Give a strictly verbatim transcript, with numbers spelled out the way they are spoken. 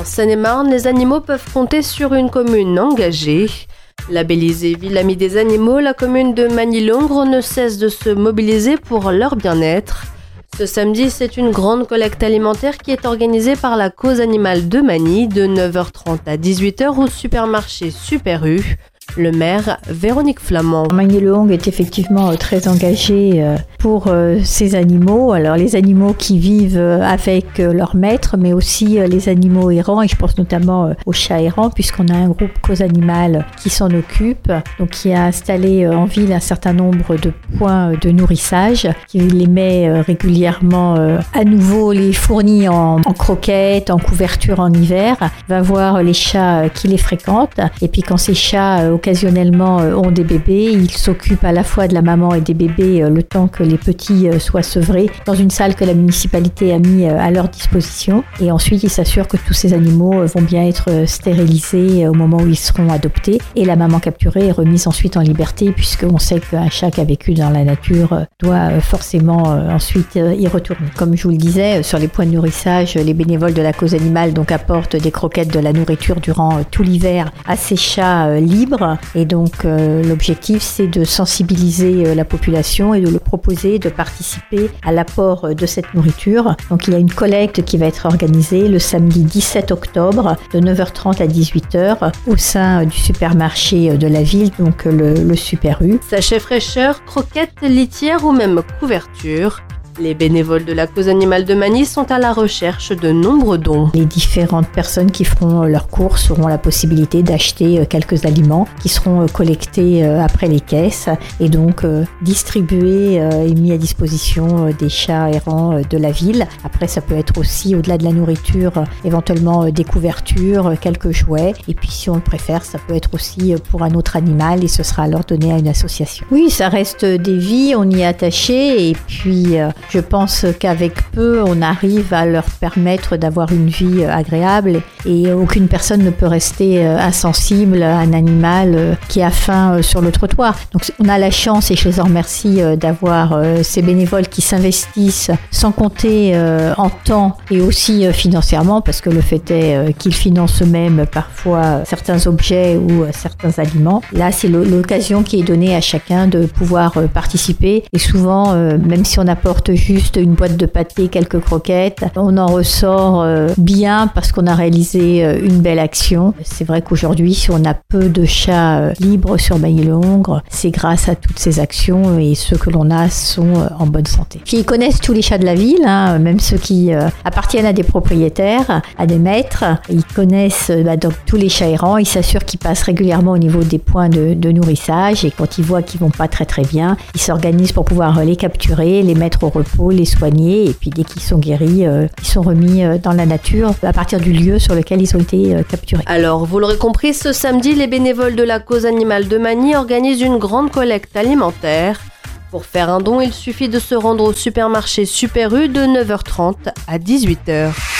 En Seine-et-Marne, les animaux peuvent compter sur une commune engagée. Labellisée Ville Amie des Animaux, la commune de Magny-Longres ne cesse de se mobiliser pour leur bien-être. Ce samedi, c'est une grande collecte alimentaire qui est organisée par la Cause Animale de Magny de neuf heures trente à dix-huit heures au supermarché Super U. Le maire, Véronique Flamand. Magny-Longres est effectivement très engagé pour ces animaux. Alors les animaux qui vivent avec leur maître, mais aussi les animaux errants, et je pense notamment aux chats errants, puisqu'on a un groupe Cause Animale qui s'en occupe, donc qui a installé en ville un certain nombre de points de nourrissage, qui les met régulièrement à nouveau, les fournit en, en croquettes, en couverture en hiver, va voir les chats qui les fréquentent, et puis quand ces chats occasionnellement ont des bébés, il s'occupe à la fois de la maman et des bébés le temps que les petits soient sevrés dans une salle que la municipalité a mis à leur disposition, et ensuite il s'assure que tous ces animaux vont bien être stérilisés au moment où ils seront adoptés, et la maman capturée est remise ensuite en liberté, puisqu'on sait qu'un chat qui a vécu dans la nature doit forcément ensuite y retourner. Comme je vous le disais, sur les points de nourrissage, les bénévoles de la Cause Animale donc apportent des croquettes, de la nourriture durant tout l'hiver à ces chats libres. Et donc euh, l'objectif, c'est de sensibiliser euh, la population et de leur proposer de participer à l'apport euh, de cette nourriture. Donc il y a une collecte qui va être organisée le samedi dix-sept octobre de neuf heures trente à dix-huit heures au sein euh, du supermarché euh, de la ville, donc euh, le, le Super U. Sachets fraîcheur, croquettes, litières ou même couverture. Les bénévoles de la Cause Animale de Magny sont à la recherche de nombreux dons. Les différentes personnes qui feront leurs courses auront la possibilité d'acheter quelques aliments qui seront collectés après les caisses et donc distribués et mis à disposition des chats errants de la ville. Après, ça peut être aussi, au-delà de la nourriture, éventuellement des couvertures, quelques jouets. Et puis, si on le préfère, ça peut être aussi pour un autre animal et ce sera alors donné à une association. Oui, ça reste des vies, on y est attaché et puis je pense qu'avec peu, on arrive à leur permettre d'avoir une vie agréable et aucune personne ne peut rester insensible à un animal qui a faim sur le trottoir. Donc on a la chance, et je les en remercie, d'avoir ces bénévoles qui s'investissent sans compter en temps et aussi financièrement, parce que le fait est qu'ils financent eux-mêmes parfois certains objets ou certains aliments. Là, c'est l'occasion qui est donnée à chacun de pouvoir participer et souvent, même si on apporte juste une boîte de pâté, quelques croquettes, on en ressort bien parce qu'on a réalisé une belle action. C'est vrai qu'aujourd'hui, si on a peu de chats libres sur Magny-Longres, c'est grâce à toutes ces actions et ceux que l'on a sont en bonne santé. Puis ils connaissent tous les chats de la ville, hein, même ceux qui appartiennent à des propriétaires, à des maîtres. Ils connaissent bah, donc tous les chats errants, ils s'assurent qu'ils passent régulièrement au niveau des points de, de nourrissage et quand ils voient qu'ils vont pas très très bien, ils s'organisent pour pouvoir les capturer, les mettre au repos, les soigner et puis dès qu'ils sont guéris, euh, ils sont remis euh, dans la nature à partir du lieu sur lequel ils ont été euh, capturés. Alors, vous l'aurez compris, ce samedi, les bénévoles de la Cause Animale de Magny organisent une grande collecte alimentaire. Pour faire un don, il suffit de se rendre au supermarché Super U de neuf heures trente à dix-huit heures.